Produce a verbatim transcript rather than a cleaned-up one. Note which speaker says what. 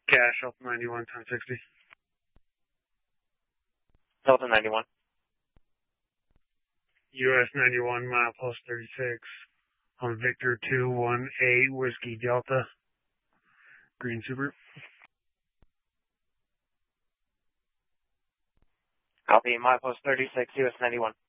Speaker 1: Cash, Delta ninety-one, ten sixty.
Speaker 2: Delta ninety-one.
Speaker 1: U S ninety-one, milepost thirty-six. On Victor two one eight, Whiskey Delta. Green Super.
Speaker 2: Copy, milepost thirty-six, U S ninety-one.